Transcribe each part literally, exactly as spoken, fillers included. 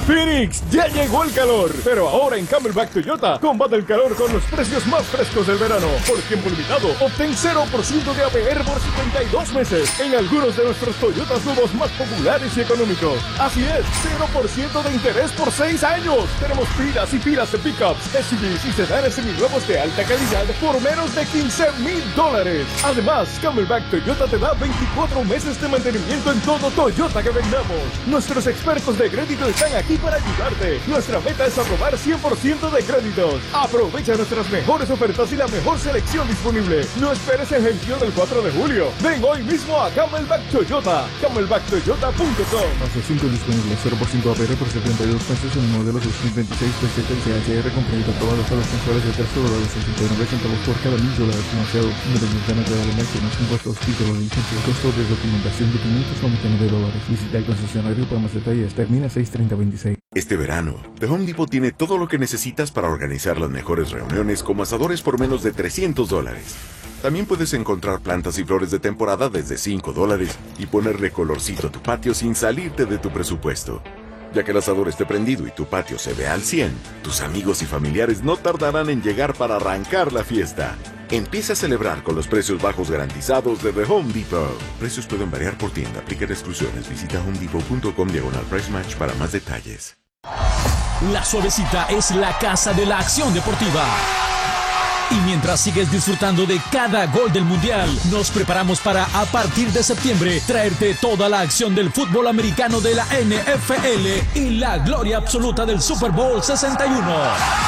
Phoenix, ya llegó el calor, pero ahora en Camelback Toyota combate el calor con los precios más frescos del verano. Por tiempo limitado, obtén cero por ciento de A P R por cincuenta y dos meses en algunos de nuestros Toyotas nuevos más populares y económicos. Así es, cero por ciento de interés por seis años. Tenemos pilas y pilas de pickups, S U Vs y sedanes seminuevos de alta calidad por menos de quince mil dólares. Además, Camelback Toyota te da veinticuatro meses de mantenimiento en todo Toyota que vendamos. Nuestros expertos de crédito están aquí para ayudarte. Nuestra meta es aprobar cien por ciento de créditos. Aprovecha nuestras mejores ofertas y la mejor selección disponible. No esperes el gestión del cuatro de julio. Ven hoy mismo a Camelback Toyota. Camelback Toyota punto com. Fase cinco disponible, cero por ciento A P R por setenta y dos meses en el modelo dos mil veintiséis P Z y C H R con crédito aprobado hasta las mensuales de tres dólares sesenta y nueve centavos por cada mil dólares financiado. Independientemente de la elección, los impuestos, título de licencia, el costo de documentación de quinientos noventa y nueve dólares. Visita el concesionario para más detalles. Termina seis treinta veintiséis. Este verano, The Home Depot tiene todo lo que necesitas para organizar las mejores reuniones como asadores por menos de trescientos dólares. También puedes encontrar plantas y flores de temporada desde cinco dólares y ponerle colorcito a tu patio sin salirte de tu presupuesto. Ya que el asador esté prendido y tu patio se vea al cien, tus amigos y familiares no tardarán en llegar para arrancar la fiesta. Empieza a celebrar con los precios bajos garantizados de The Home Depot. Precios pueden variar por tienda, aplicar exclusiones. Visita homedepot punto com diagonal price match para más detalles. La Suavecita es la casa de la acción deportiva. Y mientras sigues disfrutando de cada gol del Mundial, nos preparamos para, a partir de septiembre, traerte toda la acción del fútbol americano de la N F L y la gloria absoluta del Super Bowl sesenta y uno.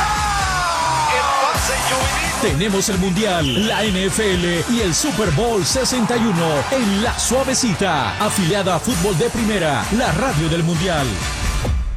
Tenemos el Mundial, la N F L y el Super Bowl sesenta y uno en La Suavecita, afiliada a Fútbol de Primera, la radio del Mundial.